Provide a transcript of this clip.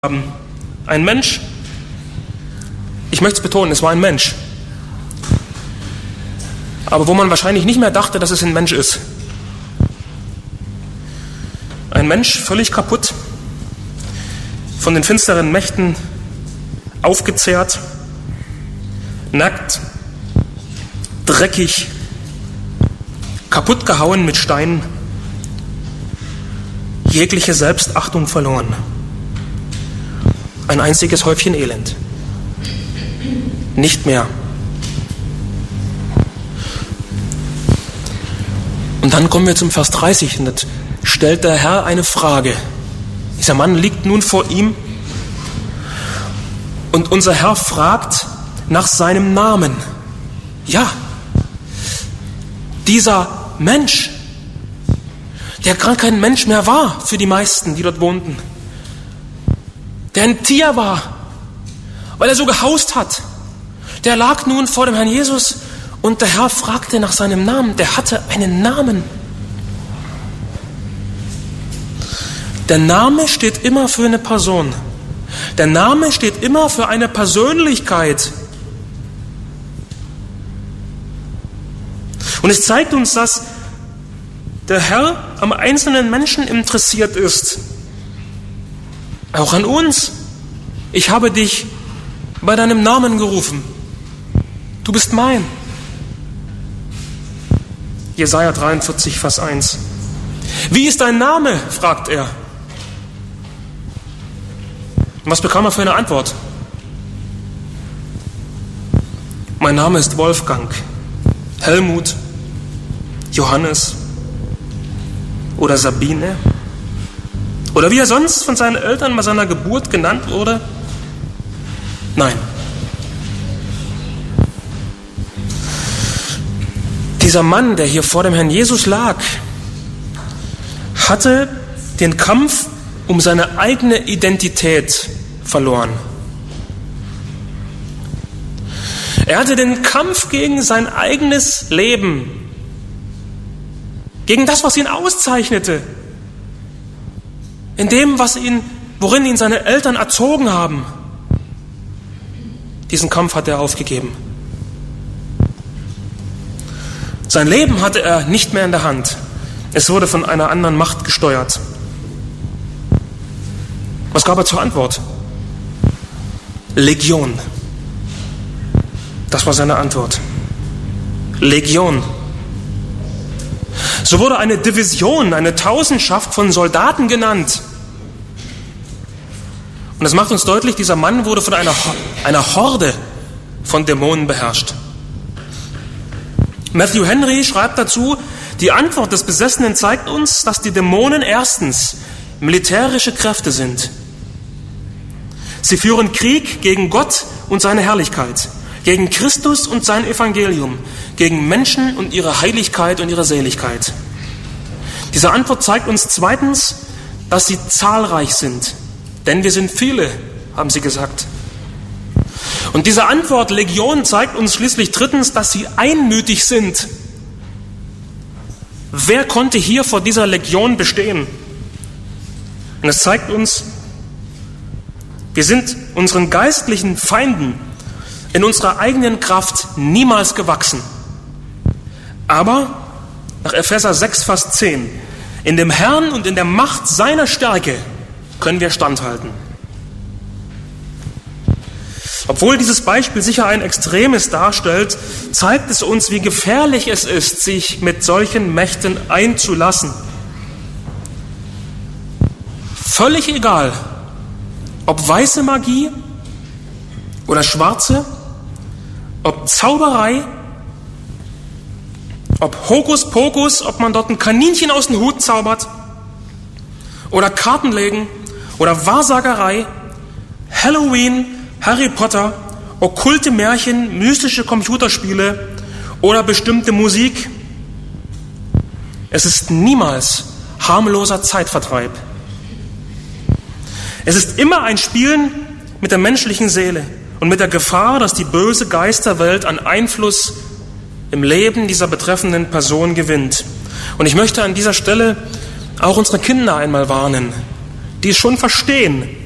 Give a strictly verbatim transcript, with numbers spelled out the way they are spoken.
haben. Ein Mensch, ich möchte es betonen, es war ein Mensch, aber wo man wahrscheinlich nicht mehr dachte, dass es ein Mensch ist. Ein Mensch, völlig kaputt, von den finsteren Mächten aufgezehrt, nackt, dreckig, kaputt gehauen mit Steinen, jegliche Selbstachtung verloren. Ein einziges Häufchen Elend. Nicht mehr. Und dann kommen wir zum Vers dreißig und dort stellt der Herr eine Frage. Dieser Mann liegt nun vor ihm und unser Herr fragt nach seinem Namen. Ja, dieser Mensch, der gar kein Mensch mehr war für die meisten, die dort wohnten, der ein Tier war, weil er so gehaust hat, der lag nun vor dem Herrn Jesus und der Herr fragte nach seinem Namen. Der hatte einen Namen. Der Name steht immer für eine Person. Der Name steht immer für eine Persönlichkeit. Und es zeigt uns, dass der Herr am einzelnen Menschen interessiert ist. Auch an uns. Ich habe dich bei deinem Namen gerufen. Du bist mein. Jesaja dreiundvierzig, Vers eins. Wie ist dein Name? Fragt er. Und was bekam er für eine Antwort? Mein Name ist Wolfgang, Helmut, Johannes oder Sabine. Oder wie er sonst von seinen Eltern bei seiner Geburt genannt wurde? Nein. Dieser Mann, der hier vor dem Herrn Jesus lag, hatte den Kampf um seine eigene Identität verloren. Er hatte den Kampf gegen sein eigenes Leben, gegen das, was ihn auszeichnete, in dem, was ihn, worin ihn seine Eltern erzogen haben. Diesen Kampf hat er aufgegeben. Sein Leben hatte er nicht mehr in der Hand. Es wurde von einer anderen Macht gesteuert. Was gab er zur Antwort? Legion. Das war seine Antwort. Legion. So wurde eine Division, eine Tausendschaft von Soldaten genannt. Und das macht uns deutlich, dieser Mann wurde von einer, einer Horde von Dämonen beherrscht. Matthew Henry schreibt dazu, die Antwort des Besessenen zeigt uns, dass die Dämonen erstens militärische Kräfte sind. Sie führen Krieg gegen Gott und seine Herrlichkeit, gegen Christus und sein Evangelium, gegen Menschen und ihre Heiligkeit und ihre Seligkeit. Diese Antwort zeigt uns zweitens, dass sie zahlreich sind, denn wir sind viele, haben sie gesagt. Und diese Antwort Legion zeigt uns schließlich drittens, dass sie einmütig sind. Wer konnte hier vor dieser Legion bestehen? Und es zeigt uns, wir sind unseren geistlichen Feinden in unserer eigenen Kraft niemals gewachsen. Aber nach Epheser sechs, Vers zehn, in dem Herrn und in der Macht seiner Stärke können wir standhalten. Obwohl dieses Beispiel sicher ein Extremes darstellt, zeigt es uns, wie gefährlich es ist, sich mit solchen Mächten einzulassen. Völlig egal, ob weiße Magie oder schwarze, ob Zauberei, ob Hokuspokus, ob man dort ein Kaninchen aus dem Hut zaubert oder Kartenlegen oder Wahrsagerei, Halloween, Harry Potter, okkulte Märchen, mystische Computerspiele oder bestimmte Musik. Es ist niemals harmloser Zeitvertreib. Es ist immer ein Spielen mit der menschlichen Seele und mit der Gefahr, dass die böse Geisterwelt an Einfluss im Leben dieser betreffenden Person gewinnt. Und ich möchte an dieser Stelle auch unsere Kinder einmal warnen, die es schon verstehen,